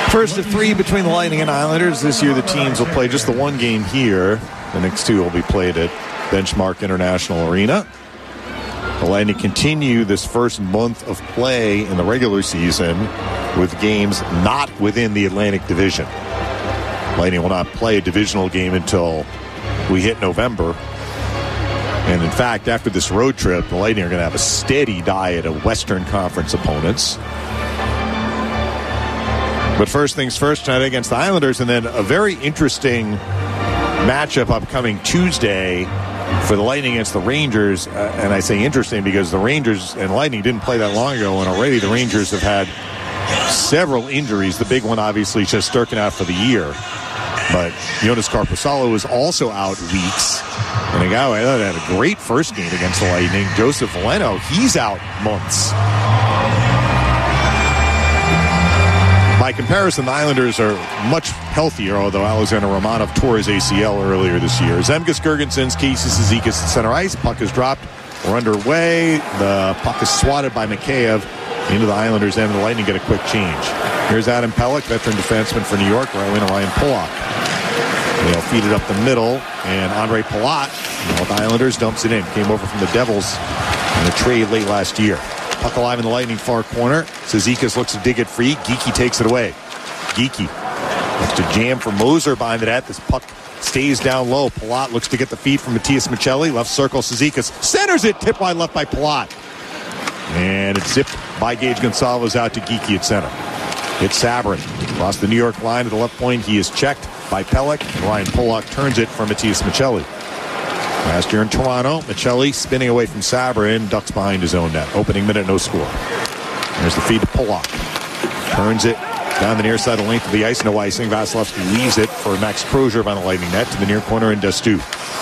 First of three between the Lightning and Islanders. This year the teams will play just the one game here. The next two will be played at Benchmark International Arena. The Lightning continue this first month of play in the regular season with games not within the Atlantic Division. Lightning will not play a divisional game until we hit November. And in fact, after this road trip, the Lightning are going to have a steady diet of Western Conference opponents. But first things first, tonight against the Islanders, and then a very interesting matchup upcoming Tuesday for the Lightning against the Rangers. And I say interesting because the Rangers and Lightning didn't play that long ago, and already the Rangers have had several injuries. The big one, obviously, Shesterkin out for the year. But Jonas Korpisalo is also out weeks. And a guy who had a great first game against the Lightning, Joseph Veleno, he's out months. By comparison, the Islanders are much healthier, although Alexander Romanov tore his ACL earlier this year. Zemgus Girgensons, Casey Cizikas at center ice. Puck is dropped. We're underway. The puck is swatted by Mikheyev into the Islanders' end. The Lightning get a quick change. Here's Adam Pelech, veteran defenseman for New York, right winger Ryan Pulock. They'll feed it up the middle, and Andre Palat, the Islanders, dumps it in. Came over from the Devils in a trade late last year. Puck alive in the Lightning far corner. Cizikas looks to dig it free. Geekie takes it away. Geekie looks to jam for Moser behind the net. This puck stays down low. Palat looks to get the feed from Matias Michelli. Left circle, Cizikas centers it. Tip wide left by Palat. And it's zipped by Gage Gonsalves out to Geekie at center. It's Sabrin. Across the New York line to the left point. He is checked by Pelech. And Ryan Pulock turns it for Matias Michelli. Last year in Toronto, Michelli spinning away from Sabrin, ducks behind his own net. Opening minute, no score. There's the feed to Pulock. Turns it down the near side of the length of the ice. No icing. Vasilevsky leaves it for Max Crozier on the Lightning net to the near corner in Destu.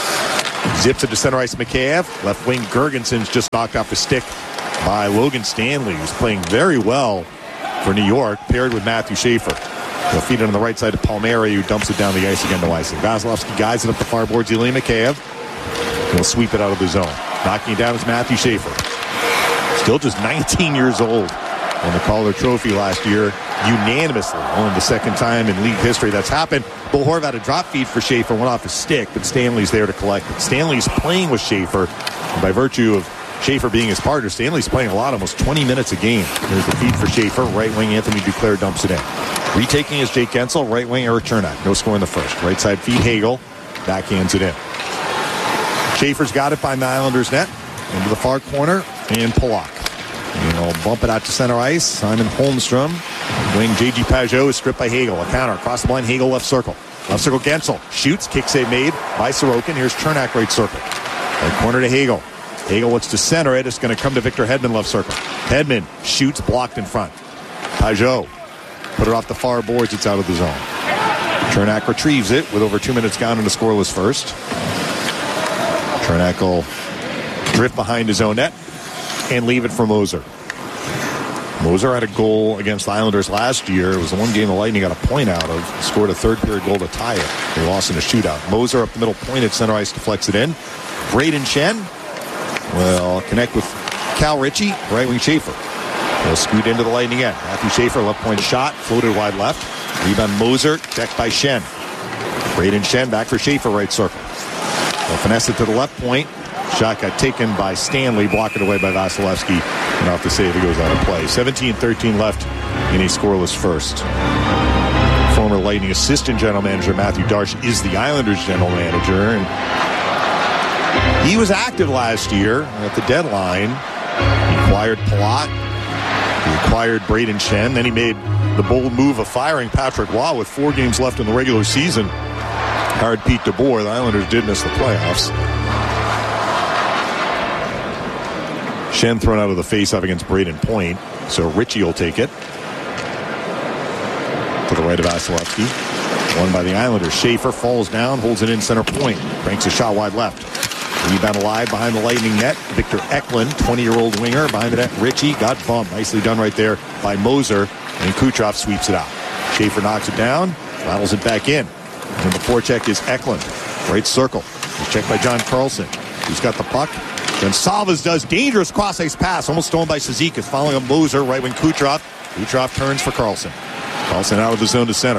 Zips it to center ice Mikheyev. Left wing Girgensons just knocked off a stick by Logan Stanley, who's playing very well for New York, paired with Matthew Schaefer. They'll feed it on the right side to Palmieri, who dumps it down the ice again to icing. Vasilevsky guides it up the far boards. Ilya Mikheyev. He'll sweep it out of the zone. Knocking it down is Matthew Schaefer. Still just 19 years old. Won the Calder Trophy last year unanimously. Only the second time in league history that's happened. Bo Horvat had a drop feed for Schaefer, went off his stick, but Stanley's there to collect it. Stanley's playing with Schaefer. And by virtue of Schaefer being his partner, Stanley's playing a lot, almost 20 minutes a game. There's the feed for Schaefer. Right wing Anthony Duclair dumps it in. Retaking is Jake Gensel. Right wing Eric Chernak. No score in the first. Right side feed Hagel. Backhands it in. Schaefer's got it by the Islanders net. Into the far corner. And Pulock. He'll bump it out to center ice. Simon Holmstrom. Wing J.G. Pajot is stripped by Hagel. A counter. Across the line. Hagel left circle. Left circle Gensel. Shoots. Kick save made by Sorokin. Here's Chernak right circle. Right corner to Hagel. Hagel looks to center it. It's going to come to Victor Hedman left circle. Hedman shoots blocked in front. Pajot put it off the far boards. It's out of the zone. Chernak retrieves it with over 2 minutes gone in a scoreless first. Chernak will drift behind his own net and leave it for Moser. Moser had a goal against the Islanders last year. It was the one game the Lightning got a point out of. Scored a third period goal to tie it. They lost in a shootout. Moser up the middle point at center ice deflects it in. Braden Shen will connect with Cal Ritchie, right wing Schaefer. They'll scoot into the Lightning end. Matthew Schaefer, left point shot, floated wide left. Rebound Moser, checked by Shen. Braden Shen back for Schaefer, right circle. They'll finesse it to the left point. Shot got taken by Stanley, blocked it away by Vasilevsky. And off the save, it goes out of play. 17-13 left in a scoreless first. Former Lightning assistant general manager Matthew Darche is the Islanders general manager. And he was active last year at the deadline. He acquired Palat. He acquired Braden Shen. Then he made the bold move of firing Patrick Waugh with 4 games left in the regular season. Hired Pete DeBoer. The Islanders did miss the playoffs. Shen thrown out of the faceoff against Braden Point. So Ritchie will take it. To the right of Vasilevsky. Won by the Islanders. Schaefer falls down, holds it in center point. Cranks a shot wide left. Rebound alive behind the Lightning net. Victor Eklund, 20-year-old winger, behind the net. Ritchie got bumped. Nicely done right there by Moser. And Kucherov sweeps it out. Schaefer knocks it down. Rattles it back in. And the forecheck is Eklund. Right circle. He's checked by John Carlson. Who's got the puck? Gonsalves does. Dangerous cross-ice pass. Almost stolen by Cizikas. Following up Moser. Right wing Kucherov. Kucherov turns for Carlson. Carlson out of the zone to center.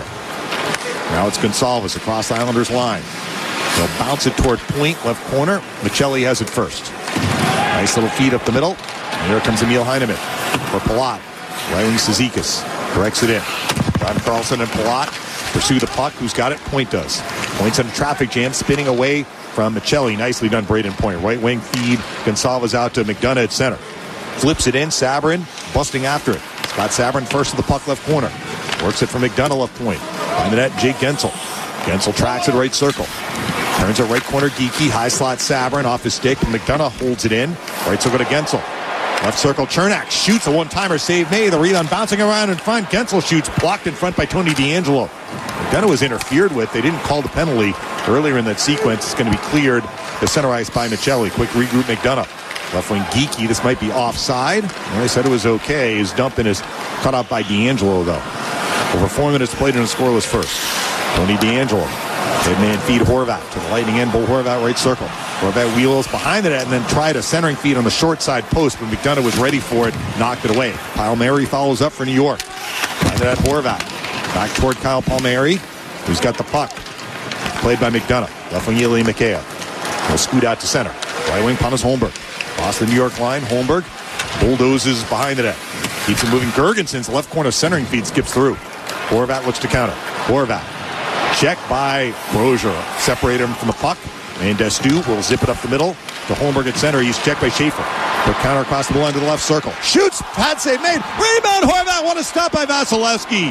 Now it's Gonsalves across the Islanders line. They'll bounce it toward point, left corner. Michelli has it first. Nice little feed up the middle. And here comes Emil Heineman for Palat. Right wing Cizikas directs it in. John Carlson and Palat pursue the puck. Who's got it? Point does. Point's in a traffic jam, spinning away from Michelli. Nicely done, Braden Point. Right wing feed. Gonsalves out to McDonough at center. Flips it in. Sabrin busting after it. Scott Sabrin first to the puck, left corner. Works it for McDonough, left point. Behind the net, Jake Gensel. Gensel tracks it right circle. Turns it right corner, Geekie. High slot Sabrin off his stick. McDonough holds it in. Right circle to Gensel. Left circle, Chernak shoots a one-timer, save made. The rebound bouncing around in front. Gensel shoots, blocked in front by Tony DeAngelo. McDonough was interfered with. They didn't call the penalty earlier in that sequence. It's going to be cleared to center ice by Michelli. Quick regroup, McDonough. Left wing Geekie. This might be offside. And they said it was okay. His dump in is cut off by DeAngelo, though. Over 4 minutes played in a scoreless first. Tony DeAngelo. Headman feed Horvat to the Lightning end. Bo Horvat right circle. Horvat wheels behind the net and then tried a centering feed on the short side post, but McDonough was ready for it, knocked it away. Palmieri follows up for New York. Behind the net, Horvat. Back toward Kyle Palmieri, who's got the puck. Played by McDonough. Left wing Ilya Mikheyev. He'll scoot out to center. Right wing Pontus Holmberg. Across the New York line, Holmberg bulldozes behind the net. Keeps it moving. Gergensen's left corner centering feed skips through. Horvat looks to counter. Horvat. Check by Crozier. Separate him from the puck. And Destu will zip it up the middle to Holmberg at center. He's checked by Schaefer. Quick counter across the line to the left circle. Shoots. Pad save made. Rebound. Horvat. What a stop by Vasilevsky.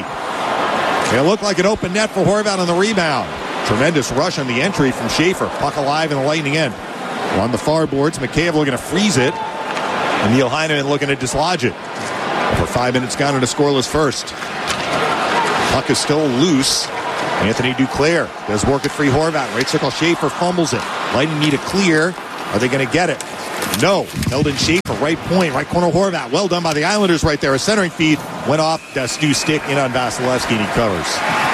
It looked like an open net for Horvat on the rebound. Tremendous rush on the entry from Schaefer. Puck alive in the Lightning end. On the far boards, Mikheyev looking to freeze it. And Neil Heineman looking to dislodge it. Over 5 minutes gone in a scoreless first. Puck is still loose. Anthony Duclair does work at free Horvat. Right circle, Schaefer fumbles it. Lightning need a clear. Are they going to get it? No. Held in Schaefer, right point, right corner Horvat. Well done by the Islanders right there. A centering feed went off. Destu's stick in on Vasilevsky and he covers.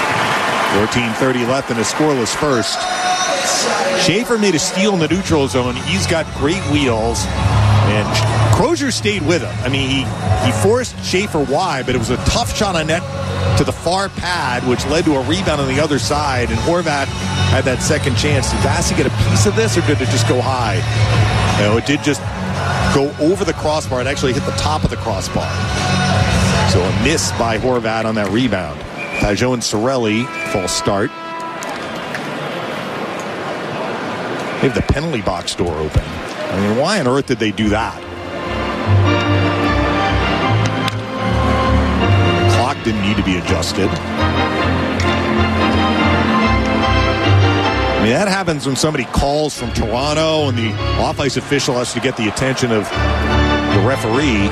14:30 left in a scoreless first. Schaefer made a steal in the neutral zone. He's got great wheels. And Crozier stayed with him. I mean, he forced Schaefer wide, but it was a tough shot on net to the far pad, which led to a rebound on the other side. And Horvat had that second chance. Did Vasi get a piece of this, or did it just go high? No, it did just go over the crossbar. It actually hit the top of the crossbar. So a miss by Horvat on that rebound. Pajot and Cirelli, false start. They have the penalty box door open. I mean, why on earth did they do that? The clock didn't need to be adjusted. I mean, that happens when somebody calls from Toronto and the off-ice official has to get the attention of the referee.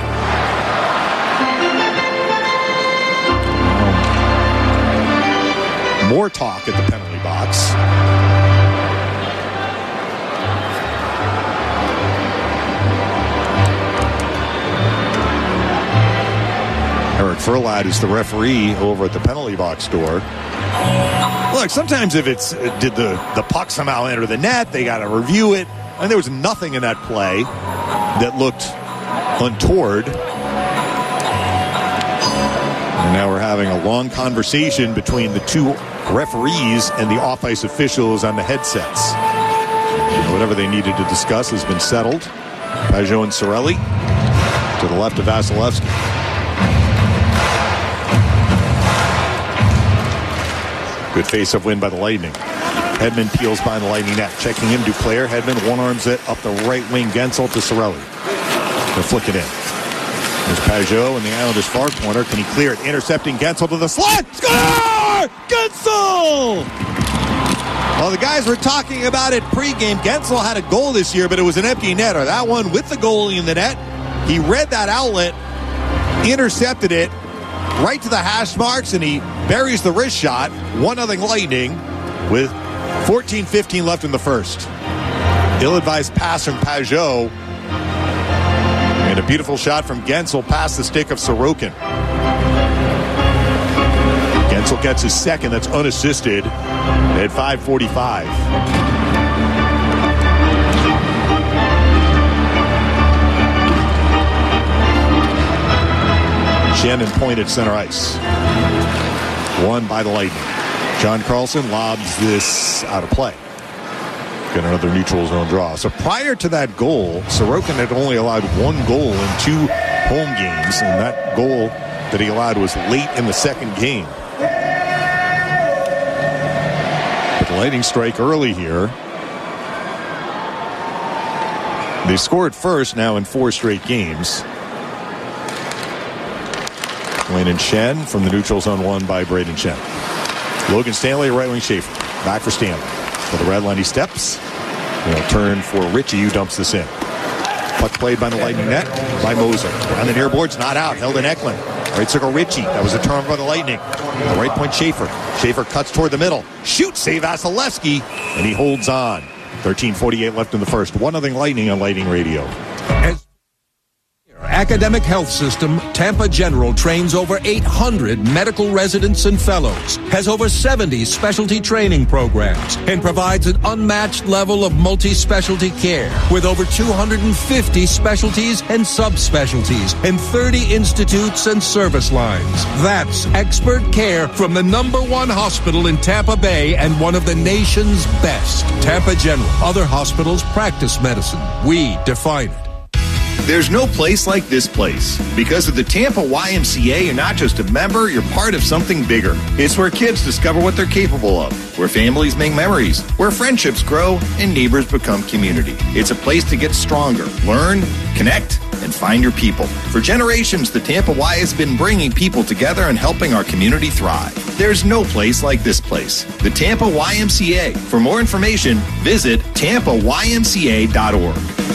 More talk at the penalty box. Eric Furlad is the referee over at the penalty box door. Look, sometimes if it's did the puck somehow enter the net, they got to review it. And there was nothing in that play that looked untoward. And now we're having a long conversation between the two referees and the off-ice officials on the headsets. Whatever they needed to discuss has been settled. Pajot and Cirelli to the left of Vasilevsky. Good face-off win by the Lightning. Hedman peels behind the Lightning net. Checking in, Duclair. Hedman one-arms it up the right wing. Gensel to Cirelli. They'll flick it in. There's Pajot in the Islanders' far corner. Can he clear it? Intercepting Gensel to the slot. Score! Gensel! Well, the guys were talking about it pregame. Gensel had a goal this year, but it was an empty netter. That one with the goalie in the net. He read that outlet, intercepted it right to the hash marks, and he buries the wrist shot. 1-0 Lightning with 14:15 left in the first. Ill-advised pass from Pajot. And a beautiful shot from Gensel past the stick of Sorokin. Gensel gets his second. That's unassisted at 5:45. Shannon Point at center ice. won by the Lightning. John Carlson lobs this out of play. Get another neutral zone draw. So prior to that goal, Sorokin had only allowed one goal in 2 home games, and that goal that he allowed was late in the second game. But the Lightning strike early here. They scored first now in 4 straight games. Landon Shen from the neutral zone, won by Braden Shen. Logan Stanley, right wing Schaefer. Back for Stanley. For the red line, he steps. He'll turn for Ritchie, who dumps this in. Puck played by the Lightning net by Moser. On the near boards, not out. Held in Eklund. Right circle, Ritchie. That was a turn by the Lightning. The right point, Schaefer. Schaefer cuts toward the middle. Shoot, save Vasilevsky. And he holds on. 13:48 left in the first. 1-0 Lightning on Lightning Radio. Academic Health System, Tampa General trains over 800 medical residents and fellows, has over 70 specialty training programs, and provides an unmatched level of multi-specialty care with over 250 specialties and subspecialties and 30 institutes and service lines. That's expert care from the #1 hospital in Tampa Bay and one of the nation's best. Tampa General. Other hospitals practice medicine. We define it. There's no place like this place. Because of the Tampa YMCA, you're not just a member, you're part of something bigger. It's where kids discover what they're capable of, where families make memories, where friendships grow, and neighbors become community. It's a place to get stronger, learn, connect, and find your people. For generations, the Tampa Y has been bringing people together and helping our community thrive. There's no place like this place. The Tampa YMCA. For more information, visit tampaymca.org.